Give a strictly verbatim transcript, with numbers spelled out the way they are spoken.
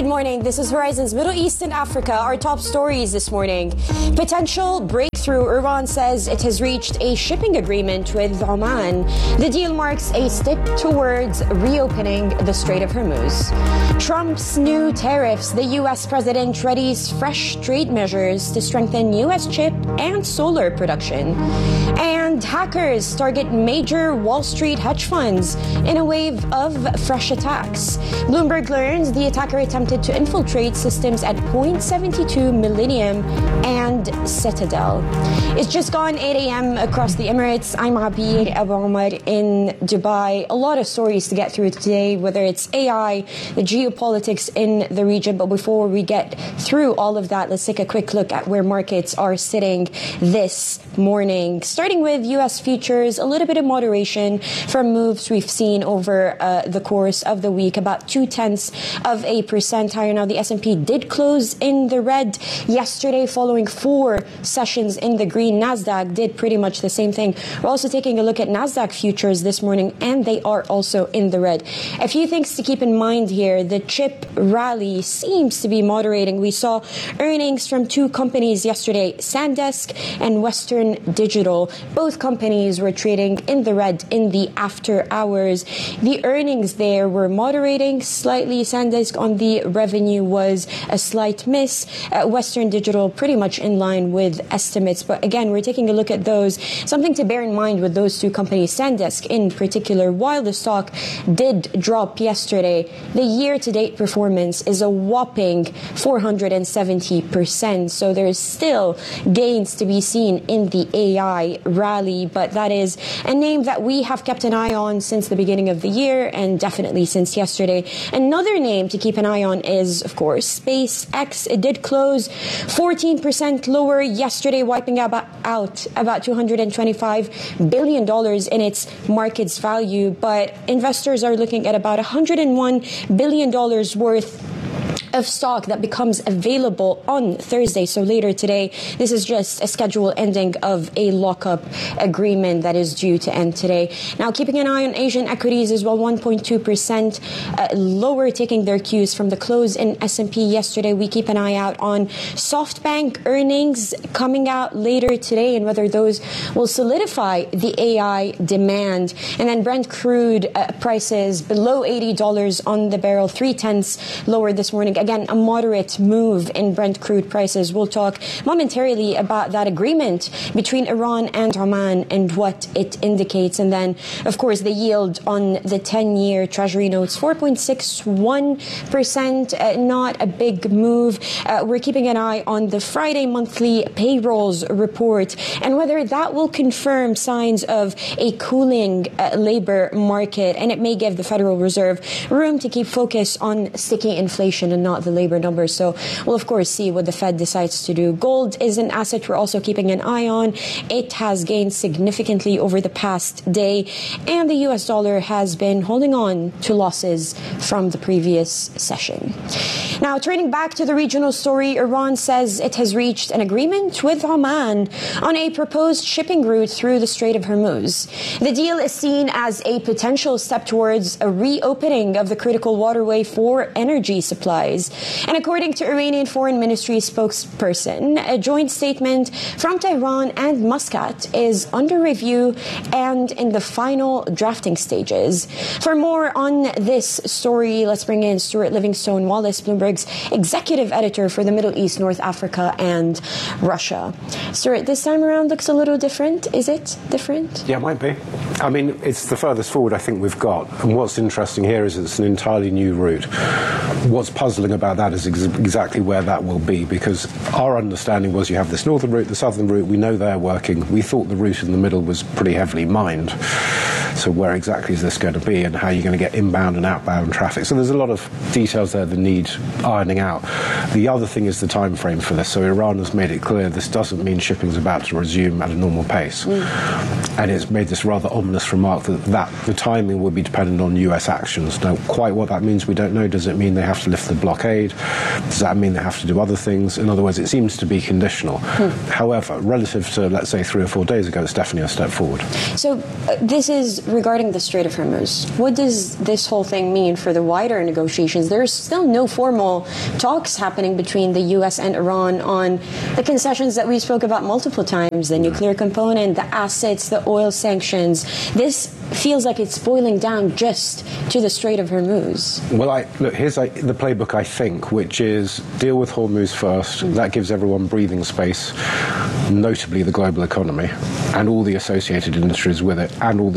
morning. This is Horizon's Middle East and Africa. Our top stories this morning. Potential breakthrough. Iran says it has reached a shipping agreement with Oman. The deal marks a step towards reopening the Strait of Hormuz. Trump's new tariffs. The U S president readies fresh trade measures to strengthen U S chip and solar production. And hackers target major Wall Street hedge funds in a wave of fresh attacks. Bloomberg learns the attacker attempted to infiltrate systems at Point seventy-two Millennium and Citadel. It's just gone eight a.m. across the Emirates. I'm Abir Abu Omar in Dubai. A lot of stories to get through today, whether it's A I, the geopolitics in the region. But before we get through all of that, let's take a quick look at where markets are sitting this morning. Starting with U S futures, a little bit of moderation from moves we've seen over uh, the course of the week, about two tenths of a percent higher. Now, the S and P did close in the red yesterday following four sessions in the green. Nasdaq did pretty much the same thing. We're also taking a look at Nasdaq futures this morning, and they are also in the red. A few things to keep in mind here. The chip rally seems to be moderating. We saw earnings from two companies yesterday, SanDisk and Western Digital. Both companies were trading in the red in the after hours. The earnings there were moderating slightly. SanDisk on the revenue was a slight miss. Uh, Western Digital pretty much in line with estimates. But again, we're taking a look at those. Something to bear in mind with those two companies, SanDisk in particular, while the stock did drop yesterday, the year-to-date performance is a whopping four hundred seventy percent. So there's still gains to be seen in the A I rally, but that is a name that we have kept an eye on since the beginning of the year and definitely since yesterday. Another name to keep an eye on is, of course, SpaceX. It did close fourteen percent lower yesterday, wiping out, out about two hundred twenty-five billion dollars in its market's value, but investors are looking at about one hundred one billion dollars worth of stock that becomes available on Thursday. So later today, this is just a scheduled ending of a lockup agreement that is due to end today. Now, keeping an eye on Asian equities as well, one point two percent uh, lower, taking their cues from the close in S and P yesterday. We keep an eye out on SoftBank earnings coming out later today and whether those will solidify the A I demand. And then Brent crude uh, prices below eighty dollars on the barrel, three tenths lower this morning. Again, a moderate move in Brent crude prices. We'll talk momentarily about that agreement between Iran and Oman and what it indicates. And then, of course, the yield on the ten-year Treasury notes, four point six one percent, uh, not a big move. Uh, we're keeping an eye on the Friday monthly payrolls report and whether that will confirm signs of a cooling uh, labor market. And it may give the Federal Reserve room to keep focus on sticky inflation and not the labor numbers. So we'll, of course, see what the Fed decides to do. Gold is an asset we're also keeping an eye on. It has gained significantly over the past day, and the U S dollar has been holding on to losses from the previous session. Now, turning back to the regional story, Iran says it has reached an agreement with Oman on a proposed shipping route through the Strait of Hormuz. The deal is seen as a potential step towards a reopening of the critical waterway for energy supplies. And according to Iranian Foreign Ministry spokesperson, a joint statement from Tehran and Muscat is under review and in the final drafting stages. For more on this story, let's bring in Stuart Livingstone Wallace, Bloomberg's executive editor for the Middle East, North Africa, and Russia. Stuart, this time around looks a little different. Is it different? Yeah, it might be. I mean, it's the furthest forward I think we've got. And what's interesting here is it's an entirely new route. What's puzzling about that is ex- exactly where that will be, because our understanding was you have this northern route, the southern route, we know they're working. We thought the route in the middle was pretty heavily mined. So where exactly is this going to be and how are you going to get inbound and outbound traffic? So there's a lot of details there that need ironing out. The other thing is the time frame for this. So Iran has made it clear this doesn't mean shipping is about to resume at a normal pace. Mm. And it's made this rather ominous remark that, that the timing will be dependent on U S actions. Now, quite what that means we don't know. Does it mean they have to lift the blockade? Does that mean they have to do other things? In other words, it seems to be conditional. Mm. However, relative to, let's say, three or four days ago, it's definitely a step forward. So uh, this is regarding the Strait of Hormuz, what does this whole thing mean for the wider negotiations? There's still no formal talks happening between the U S and Iran on the concessions that we spoke about multiple times, the nuclear component, the assets, the oil sanctions. This feels like it's boiling down just to the Strait of Hormuz. Well, I, look, here's I, the playbook, I think, which is deal with Hormuz first. Mm-hmm. That gives everyone breathing space, notably the global economy and all the associated industries with it, and all the